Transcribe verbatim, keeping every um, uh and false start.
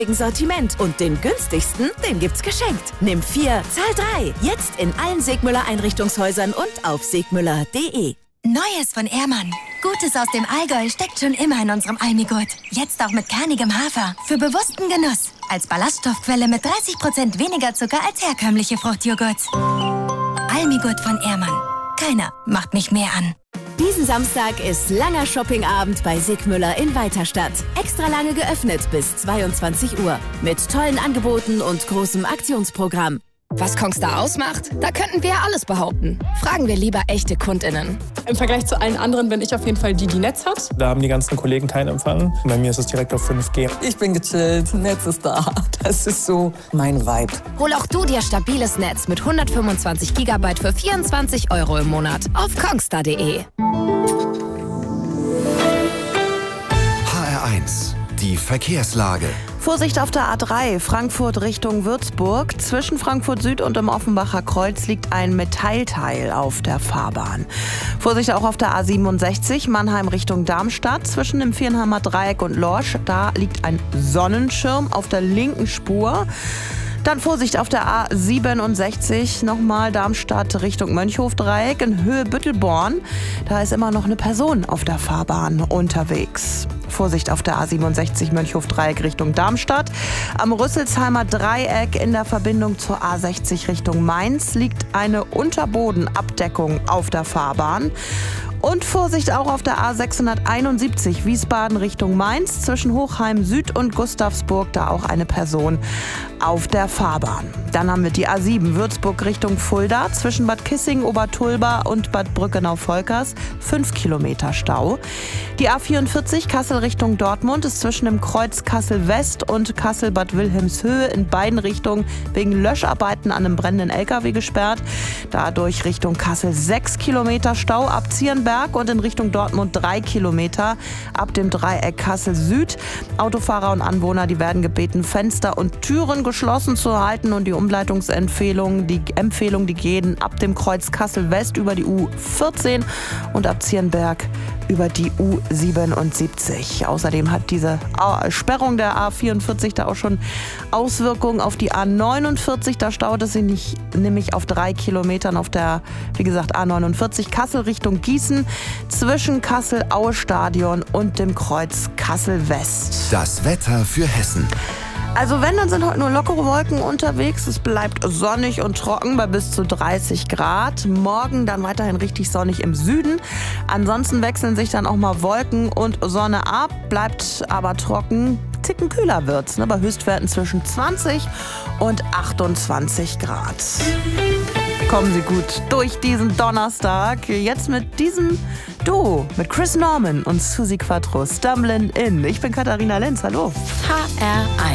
Sortiment und den günstigsten, den gibt's geschenkt. Nimm vier, zahl drei. Jetzt in allen Segmüller Einrichtungshäusern und auf segmüller punkt de. Neues von Ehrmann. Gutes aus dem Allgäu steckt schon immer in unserem Almigurt. Jetzt auch mit kernigem Hafer. Für bewussten Genuss. Als Ballaststoffquelle mit dreißig Prozent weniger Zucker als herkömmliche Fruchtjoghurts. Almigurt von Ehrmann. Keiner macht mich mehr an. Diesen Samstag ist langer Shoppingabend bei Sigmüller in Weiterstadt. Extra lange geöffnet bis zweiundzwanzig Uhr. Mit tollen Angeboten und großem Aktionsprogramm. Was Kongstar ausmacht? Da könnten wir alles behaupten. Fragen wir lieber echte KundInnen. Im Vergleich zu allen anderen bin ich auf jeden Fall die, die Netz hat. Da haben die ganzen Kollegen keinen Empfang. Bei mir ist es direkt auf fünf G. Ich bin gechillt, Netz ist da. Das ist so mein Vibe. Hol auch du dir stabiles Netz mit hundertfünfundzwanzig Gigabyte für vierundzwanzig Euro im Monat auf kongstar punkt de. H R eins, die Verkehrslage. Vorsicht auf der A drei, Frankfurt Richtung Würzburg. Zwischen Frankfurt Süd und dem Offenbacher Kreuz liegt ein Metallteil auf der Fahrbahn. Vorsicht auch auf der A siebenundsechzig, Mannheim Richtung Darmstadt. Zwischen dem Viernheimer Dreieck und Lorsch, da liegt ein Sonnenschirm auf der linken Spur. Dann Vorsicht auf der A siebenundsechzig, nochmal Darmstadt Richtung Mönchhof-Dreieck in Höhe Büttelborn. Da ist immer noch eine Person auf der Fahrbahn unterwegs. Vorsicht auf der A siebenundsechzig Mönchhof-Dreieck Richtung Darmstadt. Am Rüsselsheimer Dreieck in der Verbindung zur A sechzig Richtung Mainz liegt eine Unterbodenabdeckung auf der Fahrbahn. Und Vorsicht auch auf der A sechshunderteinundsiebzig Wiesbaden Richtung Mainz, zwischen Hochheim Süd und Gustavsburg, da auch eine Person auf der Fahrbahn. Dann haben wir die A sieben Würzburg Richtung Fulda, zwischen Bad Kissing, Obertulba und Bad Brückenau-Volkers, fünf Kilometer Stau. Die A vierundvierzig Kassel Richtung Dortmund ist zwischen dem Kreuz Kassel West und Kassel Bad Wilhelmshöhe in beiden Richtungen wegen Löscharbeiten an einem brennenden L K W gesperrt. Dadurch Richtung Kassel sechs Kilometer Stau, ab Zierenberg und in Richtung Dortmund drei Kilometer ab dem Dreieck Kassel Süd. Autofahrer und Anwohner, die werden gebeten, Fenster und Türen geschlossen zu halten, und die Umleitungsempfehlung, die Empfehlung, die gehen ab dem Kreuz Kassel West über die U vierzehn und ab Zierenberg über die U siebenundsiebzig. Außerdem hat diese Sperrung der A vierundvierzig da auch schon Auswirkungen auf die A neunundvierzig. Da staut es sich nicht, nämlich auf drei Kilometern auf der, wie gesagt, A neunundvierzig Kassel Richtung Gießen zwischen Kassel-Aue-Stadion und dem Kreuz Kassel West. Das Wetter für Hessen. Also wenn, dann sind heute nur lockere Wolken unterwegs. Es bleibt sonnig und trocken bei bis zu dreißig Grad. Morgen dann weiterhin richtig sonnig im Süden. Ansonsten wechseln sich dann auch mal Wolken und Sonne ab. Bleibt aber trocken. Ticken kühler wird's, ne? Bei Höchstwerten zwischen zwanzig und achtundzwanzig Grad. Kommen Sie gut durch diesen Donnerstag. Jetzt mit diesem Duo, mit Chris Norman und Susi Quattro, Stumbling In. Ich bin Katharina Lenz, hallo. H R eins